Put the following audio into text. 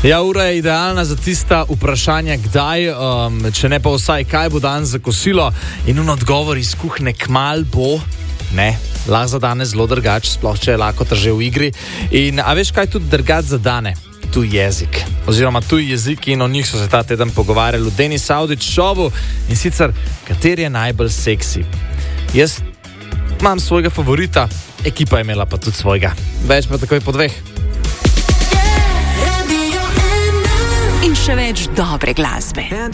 Ja, ura je idealna za tista vprašanja, kdaj, če ne pa vsaj, kaj bo dan za kosilo. In odgovor iz kuhne kmal bo, ne, lahko za danes zelo drugač, sploh če je lakota že v igri. In a veš, kaj tudi drugač za dane? Tuj jezik. Oziroma tuj jezik, in o njih so se ta teden pogovarjali v Denis Audić šovu. In sicer, kateri je najbolj seksi? Jaz imam svojega favorita, ekipa je imela pa tudi svojega. Več pa takoj po 2. In še več dobre glasbe.